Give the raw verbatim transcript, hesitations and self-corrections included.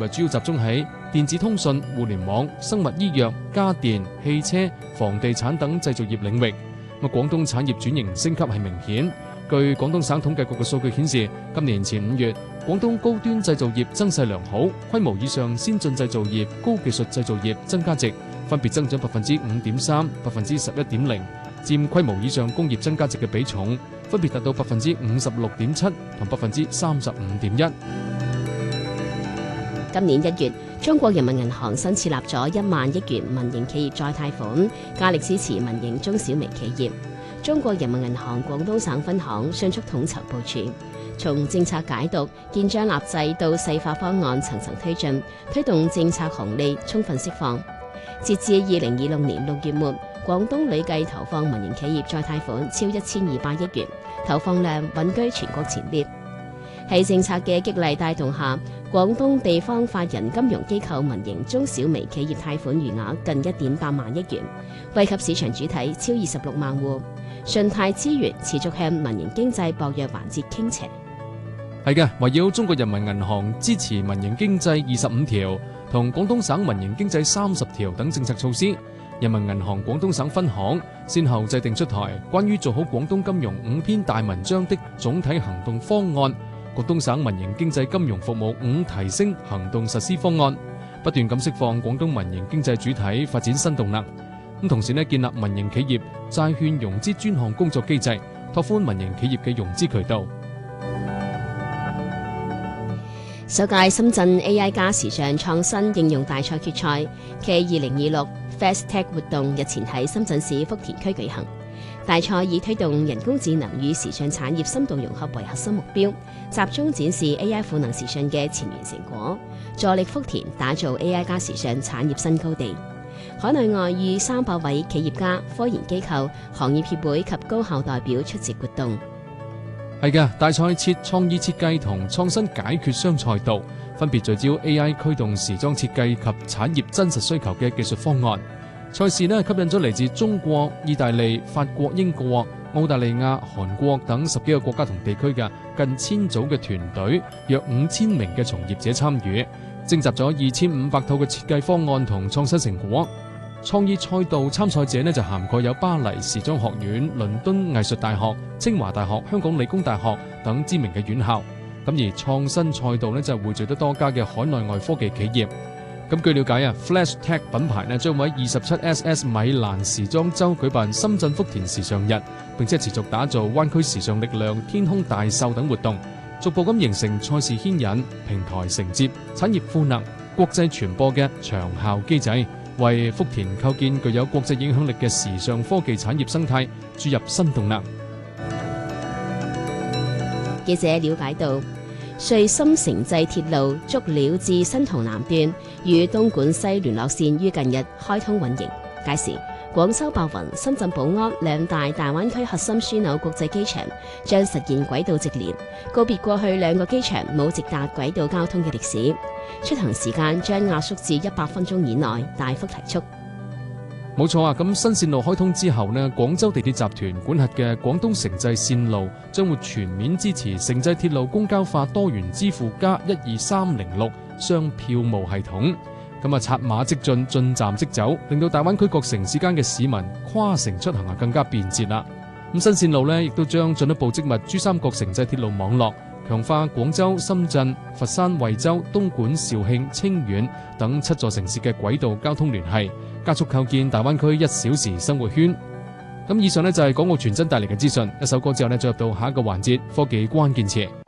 業主要集中喺電子通訊、互聯網、生物醫藥、家電、汽車、房地產等製造業領域。咁廣東產業轉型升級係明顯。據廣東省統計局嘅數據顯示，今年前五月，廣東高端製造業增勢良好，規模以上先進製造業、高技術製造業增加值分別增長百分之五點三、百分之十一點零，佔規模以上工業增加值嘅比重分別達到百分之五十六點七同百分之三十五點一。 今年一月，中國人民銀行新設立咗一萬億元民營企業再貸款，加力支持民營中小微企業。中國人民銀行廣東省分行迅速統籌部署，從政策解讀、建章立制到細化方案層層推進，推動政策紅利充分釋放。截至二零二六年六月末，廣東累計投放民營企業再貸款超一千二百億元，投放量穩居全國前列。喺政策嘅激勵帶動下，廣東地方法人金融機構民營中小微企業貸款餘額近一點八萬億元，惠及市場主體超二十六萬戶。信貸資源持續向民營經濟薄弱環節傾斜。 係嘅，圍繞中國人民銀行支持民營經濟二十五條同廣東省民營經濟三十條等政策措施，人民銀行廣東省分行先後制定出台關於做好廣東金融五篇大文章的總體行動方案，廣東省民營經濟金融服務五提升行動實施方案，不斷咁釋放廣東民營經濟主體發展新動能。咁同時呢，建立民營企業債券融資專項工作機制，拓寬民營企業嘅融資渠道。 首屆深圳 A I 加時尚創新應用大賽決賽暨二零二六 FastTech 活動日前喺深圳市福田區舉行。大賽以推動人工智能與時尚產業深度融合為核心目標，集中展示 A I 賦能時尚嘅前沿成果，助力福田打造 A I 加時尚產業新高地。海內外逾三百位企業家、科研機構、行業協會及高校代表出席活動。 係嘅，大賽設創意設計同創新解決雙賽道，分別聚焦 A I 驅動時裝設計及產業真實需求嘅技術方案。賽事呢吸引咗嚟自中國、意大利、法國、英國、澳大利亞、韓國等十幾個國家同地區嘅近千組嘅團隊，約五千名嘅從業者參與，徵集咗二千五百套嘅設計方案同創新成果。創意賽道參賽者呢就涵蓋有巴黎時裝學院、倫敦藝術大學、清華大學、香港理工大學等知名嘅院校。咁而創新賽道呢就匯聚得多家嘅海內外科技企業。咁據了解啊 ，Flash Tech 品牌呢將會喺二十七 S S 米蘭時裝周舉辦深圳福田時尚日，並且持續打造灣區時尚力量、天空大秀等活動，逐步咁形成賽事牽引、平台承接、產業賦能、國際傳播嘅長效機制，為福田構建具有國際影響力嘅時尚科技產業生態注入新動能。 記者了解到，穗深城際鐵路竹料至新濠南段與東莞西聯絡線於近日開通運營，屆時廣州白雲、深圳寶安兩大大灣區核心樞紐國際機場將實現軌道直連，告別過去兩個機場冇直達軌道交通嘅歷史，出行時間將壓縮至一百分鐘以內，大幅提速。 冇錯啊！咁新線路開通之後呢，廣州地鐵集團管轄嘅廣東城際線路將會全面支持城際鐵路公交化多元支付加一二三零六雙票務系統。咁啊，策馬即進，進站即走，令到大灣區各城市間嘅市民跨城出行啊更加便捷啦。咁新線路呢，亦都將進一步織密珠三角城際鐵路網絡，強化廣州、深圳、佛山、惠州、東莞、肇慶、清遠等七座城市嘅軌道交通聯繫，加速構建大灣區一小時生活圈。咁以上呢，就係港澳傳真帶嚟嘅資訊。一首歌之後呢，進入到下一個環節，科技關鍵詞。